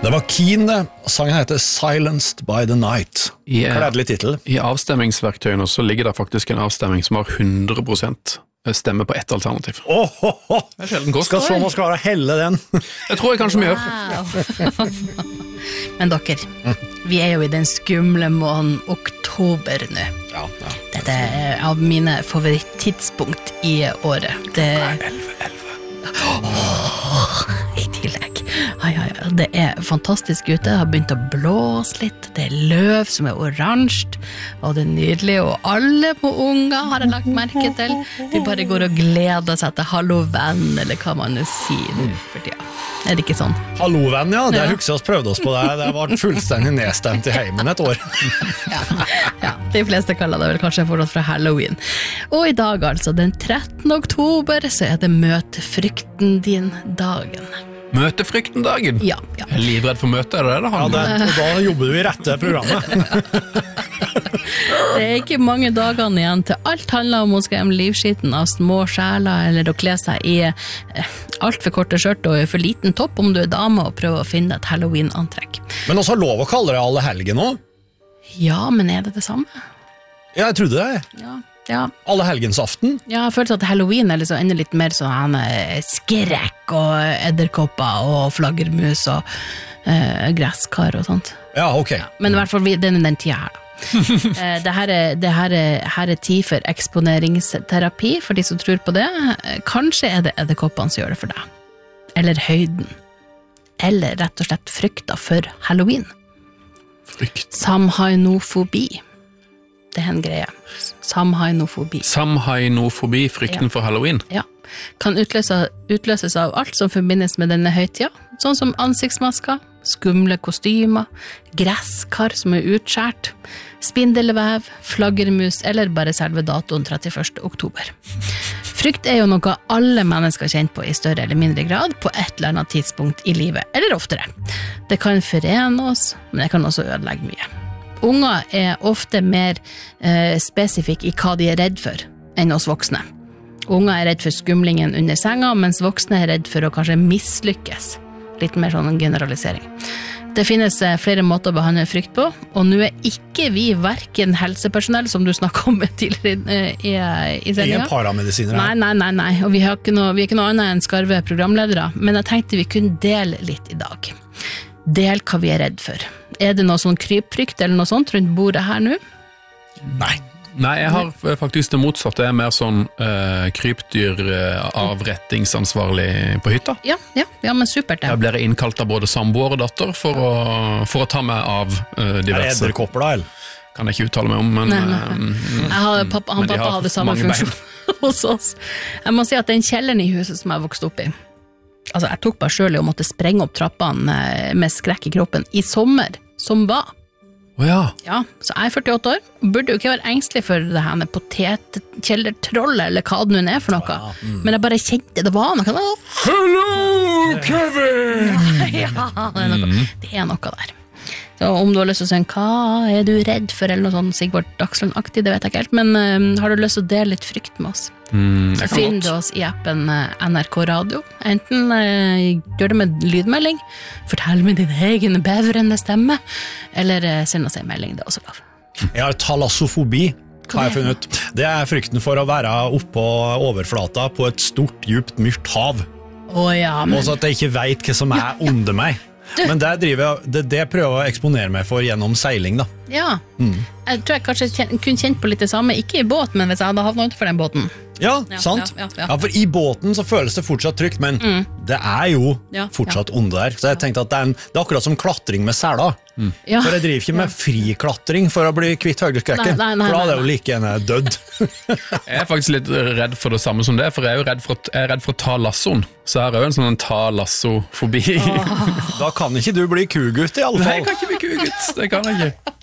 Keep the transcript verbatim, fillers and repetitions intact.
Det var Keen det, sangen heter Silenced by the Night. I, Kledelig titel. I avstemmingsverktøyene så ligger det faktisk en avstemming som har hundre prosent stemme på ett alternativ. Åh, oh, oh, oh. Det er sjelden kost. Skal så man skal helle den. Det tror jeg kanskje vi gjør. Wow. Men dere, vi er jo i den skumle måneden oktober nå. Ja, ja. Dette er av mine favorittidspunkt i året. Det Nei, elve, elve. Åh, i tillegg. Ai, ai, ai. Det er fantastisk ute, det har begynt å blåse litt, det er løv som er oransje, og det er nydelig, og alle på unger har jeg lagt merke til. De bare går og gleder seg til Halloween, eller hva man nå sier nå for tida. Er det ikke sånn? Hallovenn, ja, det Ja. husker oss prøvde oss på det. Det var fullstendig nedstemt i heimen et år. Ja, ja, de fleste kaller det vel kanskje fortsatt fra Halloween. Og i dag altså, den trettende oktober, så er det møtefrykten din dagen. Møtefrykten-dagen. Ja, ja. Jeg er livredd for møte, er det det det Ja, handler om? det, og da jobber du i rette programmet. Det er ikke mange dagene igjen til alt handler om å skremme livskiten av små sjeler, eller å kle seg i eh, alt for korte skjørt og for liten topp om du er dame og prøver å finne et Halloween-antrekk. Men også lov å kalle det alle helgen nå. Ja, men er det det samme? Ja, jeg trodde det. Ja, ja. Alle helgensaften. Ja, jeg føler at Halloween er liksom enda litt mer sånn eh, skrekk og edderkopper og flaggermus og eh, gresskar og sånt. Ja, ok. Men i hvert fall vi- den, den tida her da. Eh, det her er, det her er, her er tid for eksponeringsterapi for de som tror på det. Eh, Kanskje er det edderkoppene som gjør det for deg. Eller høyden. Eller rett og slett frykta for Halloween. Frykt. Samhainofobi. Det er en greie. Samhainofobi. Samhainofobi, frykten Ja. for Halloween. Ja. Kan utløse, utløses av alt som forbindes med denne høytida, sånn som ansiktsmasker, skumle kostymer, gresskar som er utskjært, spindelvev, flaggermus eller bare selve datoen trettiførste oktober. Frykt er jo noe alle mennesker kjenner på i større eller mindre grad på et eller annet tidspunkt i livet, eller oftere. Det kan forene oss, men det kan også ødelegge mye. Unger er ofte mer eh, spesifikke i hva de er redd for enn oss voksne. Unger er redd for skumlingen under senga, mens voksne er redd for å kanskje mislykkes. Litt mer sånn en generalisering. Det finnes eh, flere måter å behandle frykt på, og nå er ikke vi hverken helsepersonell, som du snakket om tidligere eh, i, i sendinga. Ingen paramedisiner Nei, her. nei, nei, nei. Og vi, har ikke noe, vi er ikke noe annet enn skarve programledere, men jeg tenkte vi kunne dele litt i dag. Del hva vi er redd for. Er det noe sånn krypfrykt eller noe sånt rundt bordet her nå? Nei. Nei, jeg har eh, faktisk det motsatte. Jeg er mer sånn uh, krypdyr uh, avrettingsansvarlig på hytta. Ja, ja, ja, men supert det. Jeg blir innkalt av både samboer og datter for å, for å ta meg av uh, Er det diverse. edderkopper da, eller? Kan jeg ikke uttale meg om, men... Nei, nei. eh, Jeg har, pappa, han Men de pappa har hadde samme mange bein. funksjon hos oss. Jeg må si at den kjelleren i huset som jeg vokste opp i, altså jeg tok meg selv i å måtte sprenge opp trappene eh, med skrekk i kroppen i sommer, som var. Å ja. Ja, så jeg er førtiåtte år, og burde jo ikke være engstelig for det her med potetkjellertrollet, eller hva det nå er for noe. Men jeg bare kjente det var noe. Hello, Kevin! Ja, det er noe, det er noe der. Så om du har lyst til å si hva er du redd for, eller noe sånn Sigvard Dagsland-aktig, det vet jeg ikke helt, men um, har du lyst til å dele litt frykt med oss? Mm, jeg kan Finn godt. du oss i appen eh, N R K Radio. Enten eh, gjør det med lydmelding, fortell med din egen bevrende stemme, eller eh, send oss en melding, det er også lov. Jeg har talassofobi, har jeg funnet ut. Det er frykten for å være oppå overflata på et stort, djupt, myrt hav. Åja, men Og så at jeg ikke vet hva som er under meg. Men det, driver jeg, det, det prøver jeg å eksponere meg for gjennom seiling da. ja, jeg tror jeg kanskje kjen, kunne kjent på litt det samme, ikke i båt, men hvis jeg hadde havnet utenfor den båten. Ja, Ja, sant? ja, ja, ja. Ja, for i båten så føles det fortsatt trygt, men det er jo Ja, fortsatt onde der. Så jeg tenkte at det er, en, det er akkurat som klatring med seler. Ja. For jeg driver ikke med friklatring for å bli kvitt høydeskrekken. Nei, nei, nei, For da er det nei, jo like gjerne dødd. Jeg er faktisk litt redd for det samme som det, for jeg er jo redd for, at, jeg er redd for å ta lassoen. Så jeg har jo en sånn ta-lasso-fobi. Da kan ikke du bli kugutt i alle Nei, jeg fall. kan ikke bli kugutt. Det kan jeg ikke.